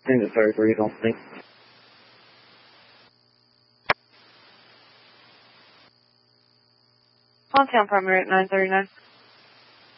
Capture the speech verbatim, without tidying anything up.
Unit thirty-three, don't think. Hometown primary at nine thirty-nine.